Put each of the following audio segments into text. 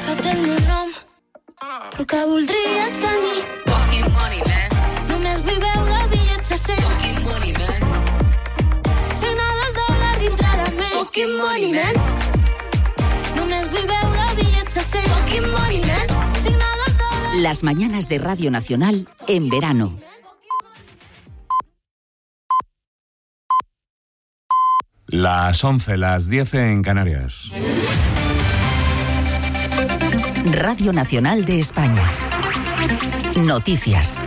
tenir un nom, però que voldries tenir. Fucking money, man. Només vull veure bitllets de 100. Fucking money, man. Signar del dòlar dintre la ment. Fucking money, man. Només vull veure bitllets de 100. Fucking money, man. Signar del dòlar. Las mañanas de Radio Nacional en verano. Las 11, las 10 en Canarias. Radio Nacional de España. Noticias.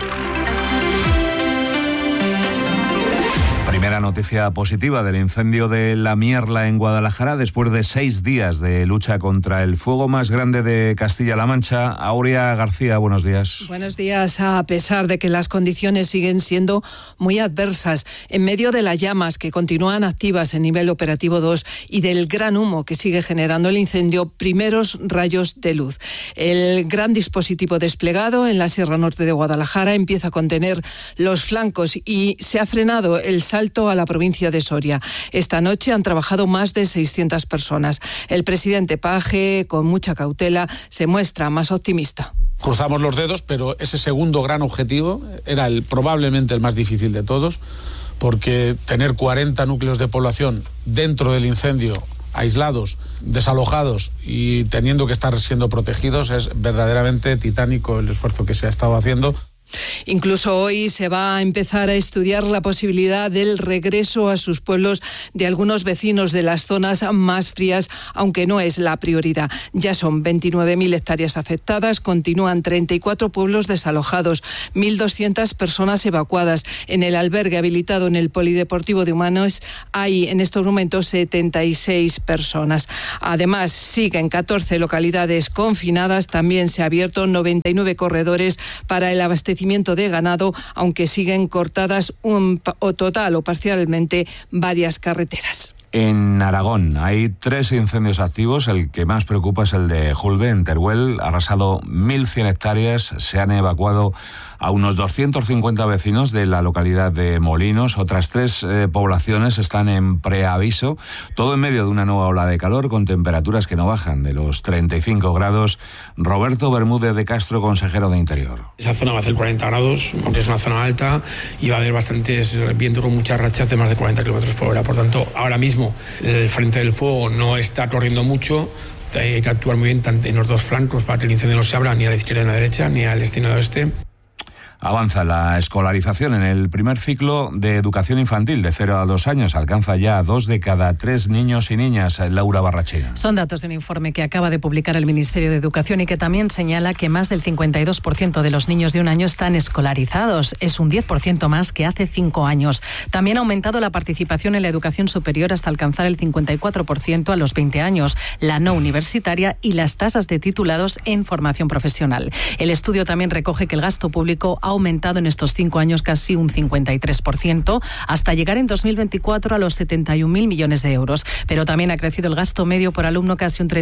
Primera noticia positiva del incendio de La Mierla en Guadalajara después de 6 días de lucha contra el fuego más grande de Castilla-La Mancha. Aurea García, buenos días. Buenos días. A pesar de que las condiciones siguen siendo muy adversas, en medio de las llamas que continúan activas en nivel operativo 2 y del gran humo que sigue generando el incendio, primeros rayos de luz. El gran dispositivo desplegado en la Sierra Norte de Guadalajara empieza a contener los flancos y se ha frenado el salto a la provincia de Soria. Esta noche han trabajado más de 600 personas. El presidente Page, con mucha cautela, se muestra más optimista. Cruzamos los dedos, pero ese segundo gran objetivo era probablemente el más difícil de todos, porque tener 40 núcleos de población dentro del incendio, aislados, desalojados y teniendo que estar siendo protegidos, es verdaderamente titánico el esfuerzo que se ha estado haciendo. Incluso hoy se va a empezar a estudiar la posibilidad del regreso a sus pueblos de algunos vecinos de las zonas más frías, aunque no es la prioridad. Ya son 29.000 hectáreas afectadas, continúan 34 pueblos desalojados, 1.200 personas evacuadas. En el albergue habilitado en el Polideportivo de Humanes hay en estos momentos 76 personas. Además, siguen 14 localidades confinadas. También se ha abierto 99 corredores para el abastecimiento de ganado, aunque siguen cortadas total o parcialmente varias carreteras. En Aragón hay 3 incendios activos. El que más preocupa es el de Julbe, en Teruel. Ha arrasado 1.100 hectáreas. Se han evacuado a unos 250 vecinos de la localidad de Molinos. Otras 3 poblaciones están en preaviso. Todo en medio de una nueva ola de calor con temperaturas que no bajan de los 35 grados. Roberto Bermúdez de Castro, consejero de Interior. Esa zona va a hacer 40 grados, aunque es una zona alta, y va a haber bastantes vientos con muchas rachas de más de 40 kilómetros por hora. Por tanto, ahora mismo el frente del fuego no está corriendo mucho. Hay que actuar muy bien en los dos flancos para que el incendio no se abra ni a la izquierda ni a la derecha, ni al este ni al oeste. Avanza la escolarización en el primer ciclo de educación infantil de 0 a 2 años. Alcanza ya a 2 de cada 3 niños y niñas. Laura Barrachina. Son datos de un informe que acaba de publicar el Ministerio de Educación y que también señala que más del 52% de los niños de 1 año están escolarizados. Es un 10% más que hace 5 años. También ha aumentado la participación en la educación superior hasta alcanzar el 54% a los 20 años, la no universitaria y las tasas de titulados en formación profesional. El estudio también recoge que el gasto público ha aumentado en estos 5 años casi un 53%, hasta llegar en 2024 a los 71.000 millones de euros. Pero también ha crecido el gasto medio por alumno casi un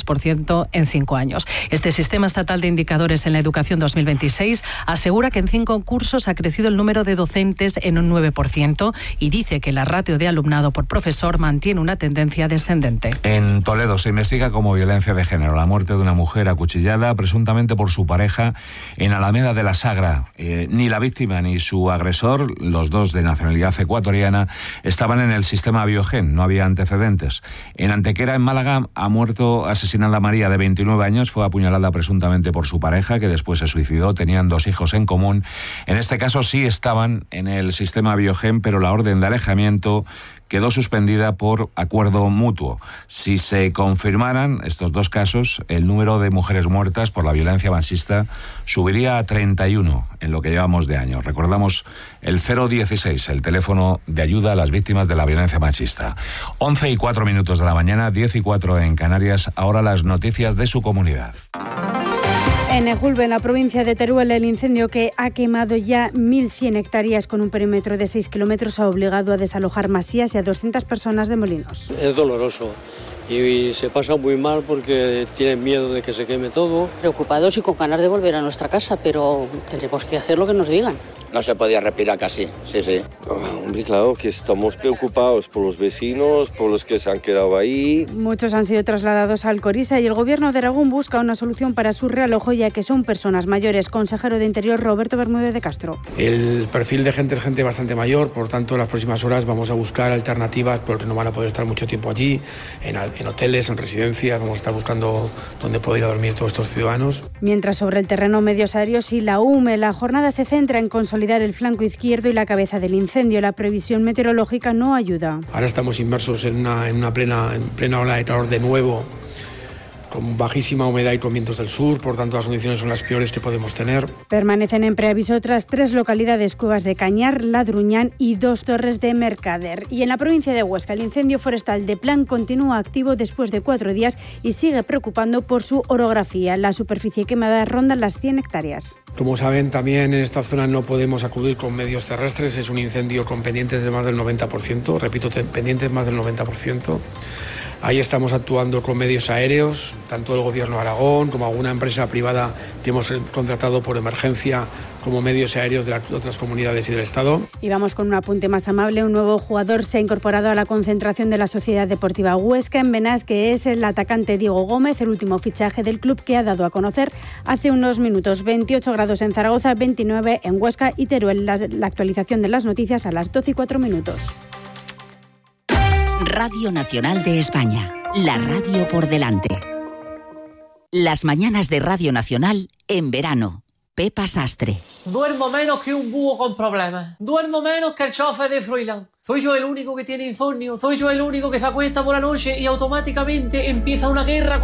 33% en 5 años. Este Sistema Estatal de Indicadores en la Educación 2026 asegura que en 5 cursos ha crecido el número de docentes en un 9% y dice que la ratio de alumnado por profesor mantiene una tendencia descendente. En Toledo se investiga como violencia de género la muerte de una mujer acuchillada presuntamente por su pareja en Alameda de la Sagra. Ni la víctima ni su agresor, los dos de nacionalidad ecuatoriana, estaban en el sistema Biogen, no había antecedentes. En Antequera, en Málaga, ha muerto asesinada María, de 29 años, fue apuñalada presuntamente por su pareja, que después se suicidó, tenían 2 hijos en común. En este caso sí estaban en el sistema Biogen, pero la orden de alejamiento quedó suspendida por acuerdo mutuo. Si se confirmaran estos 2 casos, el número de mujeres muertas por la violencia machista subiría a 31 en lo que llevamos de año. Recordamos el 016, el teléfono de ayuda a las víctimas de la violencia machista. 11:04 de la mañana, 10:04 en Canarias. Ahora las noticias de su comunidad. En Ejulbe, en la provincia de Teruel, el incendio que ha quemado ya 1.100 hectáreas con un perímetro de 6 kilómetros ha obligado a desalojar masías y a 200 personas de Molinos. Es doloroso y se pasa muy mal porque tienen miedo de que se queme todo. Preocupados y con ganas de volver a nuestra casa, pero tendremos que hacer lo que nos digan. no se podía respirar casi, sí. Hombre, claro que estamos preocupados por los vecinos, por los que se han quedado ahí. Muchos han sido trasladados a Alcoriza y el Gobierno de Aragón busca una solución para su realojo, ya que son personas mayores. Consejero de Interior Roberto Bermúdez de Castro. El perfil de gente es gente bastante mayor, por tanto en las próximas horas vamos a buscar alternativas porque no van a poder estar mucho tiempo allí, en hoteles, en residencias, vamos a estar buscando dónde poder dormir todos estos ciudadanos. Mientras sobre el terreno medios aéreos y la UME, la jornada se centra en consolidar el flanco izquierdo y la cabeza del incendio. La previsión meteorológica no ayuda. Ahora estamos inmersos en una plena ola de calor de nuevo, con bajísima humedad y con vientos del sur, por tanto las condiciones son las peores que podemos tener. Permanecen en preaviso otras 3 localidades: Cuevas de Cañar, Ladruñán y 2 Torres de Mercader. Y en la provincia de Huesca, el incendio forestal de Plan continúa activo después de 4 días y sigue preocupando por su orografía. La superficie quemada ronda las 100 hectáreas. Como saben, también en esta zona no podemos acudir con medios terrestres, es un incendio con pendientes de más del 90%, repito, pendientes más del 90%. Ahí estamos actuando con medios aéreos, tanto el Gobierno de Aragón como alguna empresa privada que hemos contratado por emergencia, como medios aéreos de las otras comunidades y del Estado. Y vamos con un apunte más amable. Un nuevo jugador se ha incorporado a la concentración de la Sociedad Deportiva Huesca en Benás, que es el atacante Diego Gómez, el último fichaje del club que ha dado a conocer hace unos minutos. 28 grados en Zaragoza, 29 en Huesca y Teruel. La actualización de las noticias a las 12:04. Radio Nacional de España, la radio por delante. Las mañanas de Radio Nacional en verano. Pepa Sastre. Duermo menos que un búho con problemas. Duermo menos que el chofer de Froilán. Soy yo el único que tiene insomnio. Soy yo el único que se acuesta por la noche y automáticamente empieza una guerra